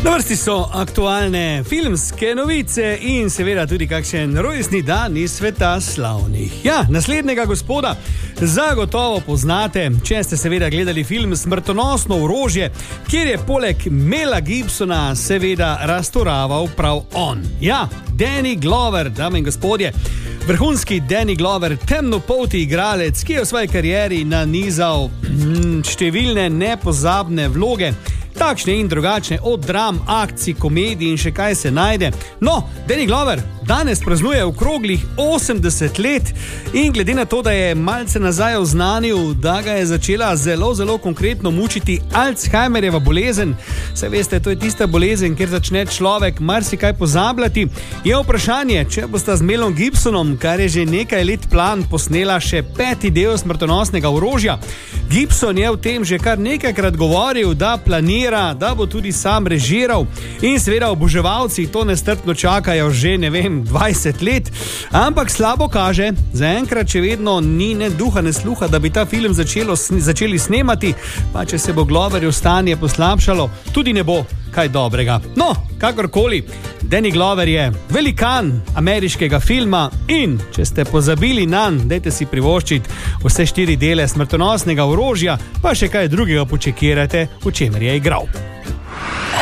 Na vrsti so aktualne filmske novice in seveda tudi kakšen rojstni dan iz sveta slavnih. Ja, naslednjega gospoda zagotovo poznate, če ste seveda gledali film Smrtonosno orožje, kjer je poleg Mela Gibsona seveda raztoraval prav on. Ja, Danny Glover, dame in gospodje. Vrhunski Danny Glover, temnopolti igralec, ki je v svoji karieri nanizal številne nepozabne vloge, takšne in drugačne, od dram, akcij, komedij in še kaj se najde. No, Danny Glover danes praznuje okroglih 80 let in glede na to, da je malce nazaj oznanil, da ga je začela zelo konkretno mučiti Alzheimerjeva bolezen, saj veste, to je tista bolezen, kjer začne človek marsikaj pozabljati, je vprašanje, če bosta z Melom Gibsonom, kar je že nekaj let plan, posnela še 5. del Smrtonosnega orožja. Gibson je v tem že kar nekajkrat govoril, da planira, da bo tudi sam režiral in seveda oboževalci to nestrpno čakajo že, 20 let, ampak slabo kaže, zaenkrat še vedno ni ne duha ne sluha, da bi ta film začeli snemati, pa če se bo Gloverjev stanje poslabšalo, tudi ne bo kaj dobrega. No, kakorkoli, Danny Glover je velikan ameriškega filma in če ste pozabili nanj, dajte si privoščiti vse 4 dele Smrtonosnega orožja, pa še kaj drugega počekirate, v čemer je igral.